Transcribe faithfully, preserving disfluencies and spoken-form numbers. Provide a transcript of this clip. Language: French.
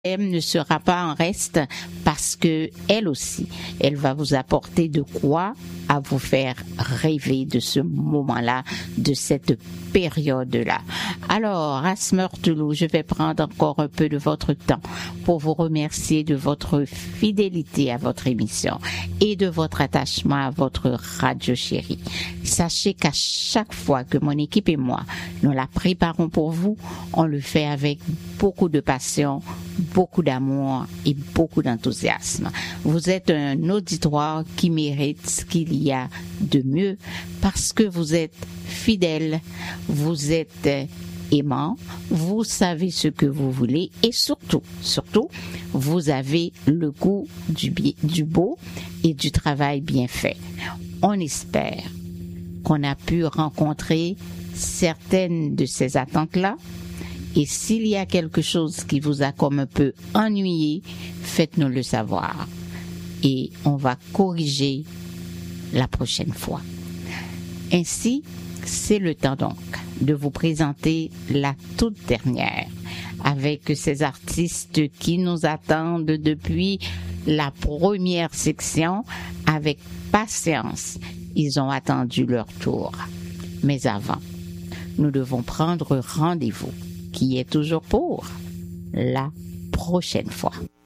ne sera pas en reste parce que elle aussi, elle va vous apporter de quoi à vous faire rêver de ce moment-là, de cette période-là. Alors, Asmeurteloup, je vais prendre encore un peu de votre temps pour vous remercier de votre fidélité à votre émission et de votre attachement à votre radio chérie. Sachez qu'à chaque fois que mon équipe et moi, nous la préparons pour vous, on le fait avec beaucoup de passion, beaucoup d'amour et beaucoup d'enthousiasme. Vous êtes un auditoire qui mérite ce qu'il y a de mieux parce que vous êtes fidèle, vous êtes aimant, vous savez ce que vous voulez et surtout, surtout, vous avez le goût du, bi- du beau et du travail bien fait. On espère qu'on a pu rencontrer certaines de ces attentes-là. Et s'il y a quelque chose qui vous a comme un peu ennuyé, faites-nous le savoir. Et on va corriger la prochaine fois. Ainsi, c'est le temps donc de vous présenter la toute dernière avec ces artistes qui nous attendent depuis la première section avec patience. Ils ont attendu leur tour. Mais avant, nous devons prendre rendez-vous qui est toujours pour la prochaine fois.